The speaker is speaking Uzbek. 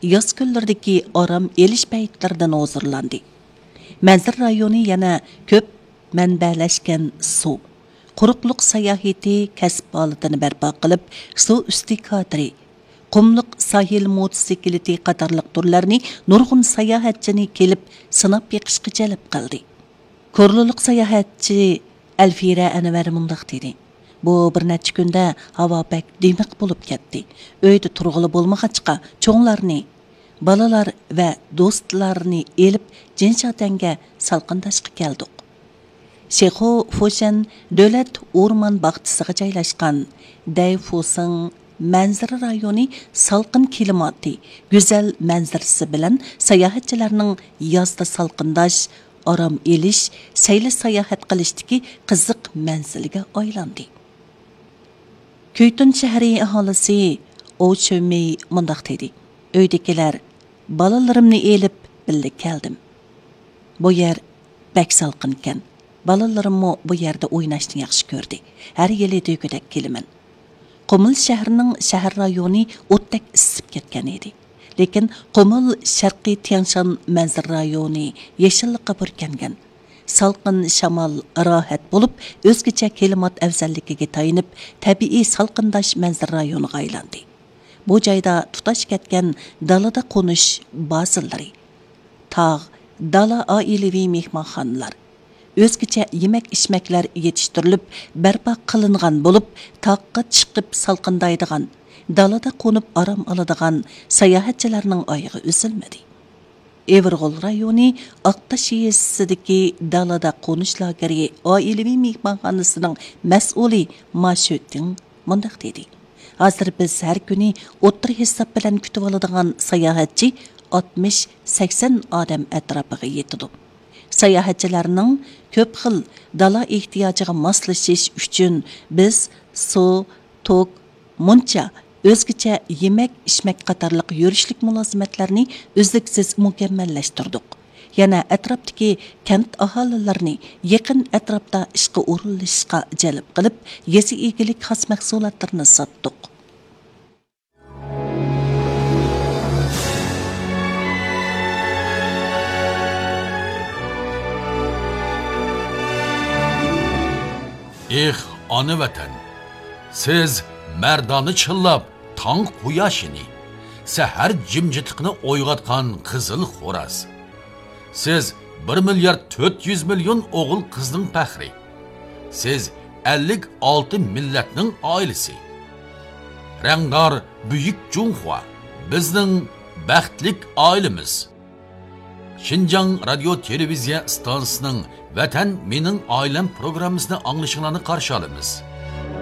yoz kunlaridagi orom elish paytlardan hozirlandi. Manzil rayoni yana ko'p manbalashgan suv, quruqliq sayohati kasb holatini barpo qilib, suv usti kadri, qumliq sahil mototsikleti qatorliq turlarni nurg'un sayohatchini kelib sinab yiqishga jalb qildi. Korluliq sayohatchi Alfira Anvar mundaq dedi. Bu bir necha kunda havo pek dimiq bo'lib ketdi. Uyda turg'ili bo'lmag'achqa cho'nglarni, balalar va do'stlarni elib Jinshatanga salqindashqa keldik. Shexo Foshan davlat o'rmon bog'chisiga joylashgan Dayfosing manzara rayoni salqin klimati, go'zal manzarasi bilan sayohatchilarning yozda salqindash, orom elish, sayli sayohat qilishdagi qiziq manziliga aylandi. Kuytun shahri aholisi o'chmay mundaq dedi. Uydagilar, balalarimni elib birga keldim. Bu yer bak salqin ekan. Balalarimmo bu yerda o'ynashni yaxshi ko'rdi. Har yili degudek kelaman. Qumul shahrining shahar rayoni o'tdak isib ketgan edi. Lekin Qumul sharqiy Tianshan manzil rayoni yashillikqa burkangan. Salqin shamol rohat bo'lib, o'zgacha klimat afzalligiga tayinib, tabiiy salqindash manzil rayoniga aylandi. Bu joyda tutash ketgan dalada qo'nish bazillari, tog', dala oilaviy mehmonxonalar, o'zgacha yemak-ichmaklar yetishtirilib, barpo qilingan bo'lib, tog'ga chiqib salqindaydigan, dalada qo'nib orom oladigan sayohatchilarning oyog'i uzilmadi. Everg'ol rayoni Aqtash yezisidagi dalada qo'nish lageri oilaviy mehmonxonasining mas'uli Mashuddin mundaq dedi. Hozir biz har kuni o'tir hisob bilan kutib oladigan sayohatchi 60-80 odam atrofiga yetadi. Sayohatchilarning ko'p xil dala ehtiyojiga moslashish uchun biz suv, tok, muncha, o'zgacha yemak-ichmak qatorliq yurishlik mulozimatlarni uzluksiz mukammallashtirdik. Yana atrofdagi kent aholilarini yaqin atrofda ishga o'rinlashishga jalb qilib, yezi egilik xos mahsulotlarini sotdik. Ona vatan, siz mardoni chillab tong quyoshini, sahar jimjitlikni o'yg'atgan qizil xo'raz. Siz 1 milyard 400 milyon o'g'il qizning faxri. Siz 56 millatning oilasi. Rangdor buyuk Junxua bizning baxtlik oilamiz. Xinjiang radio televiziya stansiyasining Vatan mening oilam programmasini anglashinglarni qarshi olamiz.